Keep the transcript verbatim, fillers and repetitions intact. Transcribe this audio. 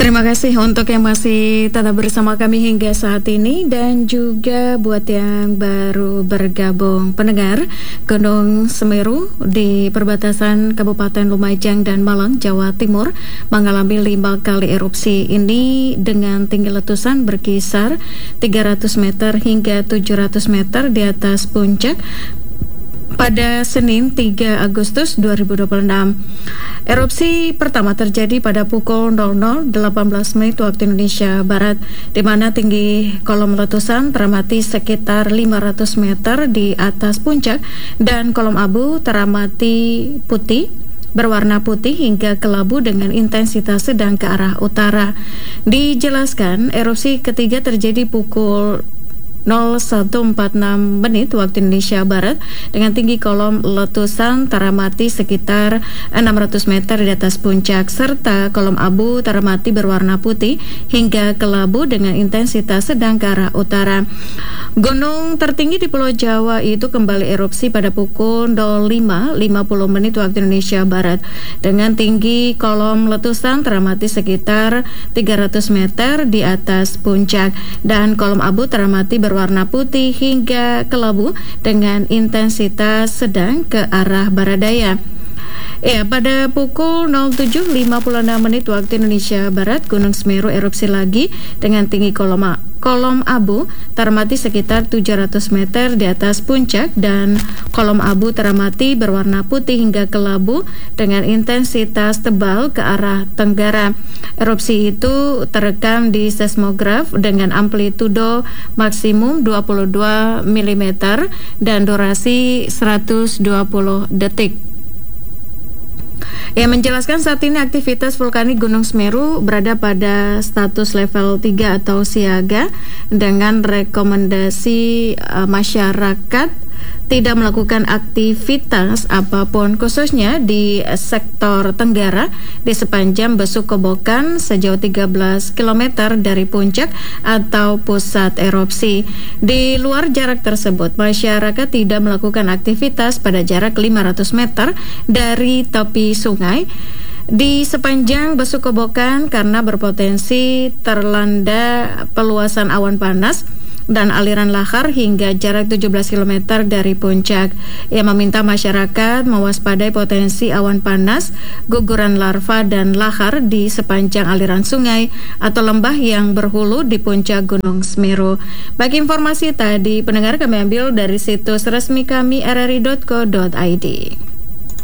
Terima kasih untuk yang masih tetap bersama kami hingga saat ini, dan juga buat yang baru bergabung. Pendengar, Gunung Semeru di perbatasan Kabupaten Lumajang dan Malang, Jawa Timur mengalami lima kali erupsi. Ini dengan tinggi letusan berkisar tiga ratus meter hingga tujuh ratus meter di atas puncak pada Senin tiga Agustus dua ribu dua puluh enam. Erupsi pertama terjadi pada pukul nol nol delapan belas menit waktu Indonesia Barat, di mana tinggi kolom letusan teramati sekitar lima ratus meter di atas puncak, dan kolom abu teramati putih berwarna putih hingga kelabu dengan intensitas sedang ke arah utara. Dijelaskan, erupsi ketiga terjadi pukul nol satu empat enam menit waktu Indonesia Barat dengan tinggi kolom letusan teramati sekitar enam ratus meter di atas puncak, serta kolom abu teramati berwarna putih hingga kelabu dengan intensitas sedang ke arah utara. Gunung tertinggi di Pulau Jawa itu kembali erupsi pada pukul nol lima lima puluh menit waktu Indonesia Barat dengan tinggi kolom letusan teramati sekitar tiga ratus meter di atas puncak, dan kolom abu teramati ber warna putih hingga kelabu dengan intensitas sedang ke arah barat daya. Ya, pada pukul nol tujuh lima puluh enam menit waktu Indonesia Barat, Gunung Semeru erupsi lagi dengan tinggi kolom kolom abu teramati sekitar tujuh ratus meter di atas puncak, dan kolom abu teramati berwarna putih hingga kelabu dengan intensitas tebal ke arah tenggara. Erupsi itu terekam di seismograf dengan amplitudo maksimum dua puluh dua milimeter dan durasi seratus dua puluh detik. Yang menjelaskan saat ini aktivitas vulkanik Gunung Semeru berada pada status level tiga atau siaga, dengan rekomendasi uh, masyarakat tidak melakukan aktivitas apapun, khususnya di sektor tenggara di sepanjang Besuk Kobokan sejauh tiga belas kilometer dari puncak atau pusat erupsi. Di luar jarak tersebut, masyarakat tidak melakukan aktivitas pada jarak lima ratus meter dari tepi sungai di sepanjang Besuk Kobokan karena berpotensi terlanda peluasan awan panas dan aliran lahar hingga jarak tujuh belas kilometer dari puncak. Ia meminta masyarakat mewaspadai potensi awan panas, guguran larva dan lahar di sepanjang aliran sungai atau lembah yang berhulu di puncak Gunung Semeru. Bagi informasi tadi, pendengar, kami ambil dari situs resmi kami r r i dot co dot i d.